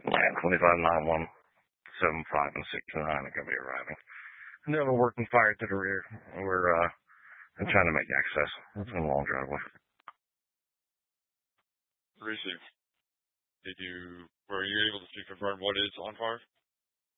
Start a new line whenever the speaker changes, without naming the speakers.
Yeah, 259175 and 69 are going to be arriving. And they have a working fire to the rear. I'm trying to make access. It's a long driveway.
Received. Were you able to confirm what is on fire?